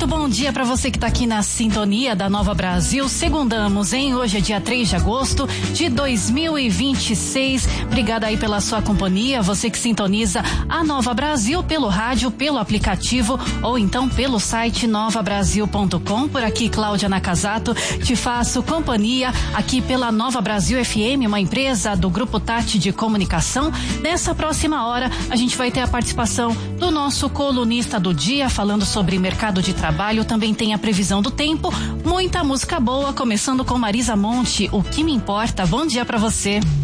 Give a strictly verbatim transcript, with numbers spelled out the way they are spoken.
bom dia para você que tá aqui na sintonia da Nova Brasil. Segundamos, hein? Hoje é dia três de agosto de dois mil e vinte e seis. Obrigada aí pela sua companhia. Você que sintoniza a Nova Brasil pelo rádio, pelo aplicativo ou então pelo site nova brasil ponto com. Por aqui, Cláudia Nakazato, te faço companhia aqui pela Nova Brasil F M, uma empresa do Grupo Tati de Comunicação. Nessa próxima hora, a gente vai ter a participação do nosso colunista do dia, falando sobre mercado de trabalho. Também tem a previsão do tempo, muita música boa, começando com Marisa Monte, O Que Me Importa. Bom dia pra você.